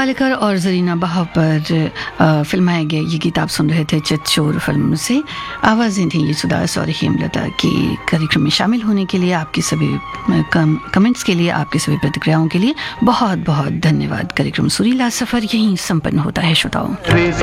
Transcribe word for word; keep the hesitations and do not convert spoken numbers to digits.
पालेकर और जरीना बहाव पर फिल्माए गए ये गीत आप सुन रहे थे चितचोर फिल्म से। आवाज़ें थी ये सुदास और हेमलता की। कार्यक्रम में शामिल होने के लिए, आपकी सभी कम, कमेंट्स के लिए, आपकी सभी प्रतिक्रियाओं के लिए बहुत बहुत धन्यवाद। कार्यक्रम सुरीला सफ़र यहीं संपन्न होता है श्रोताओं।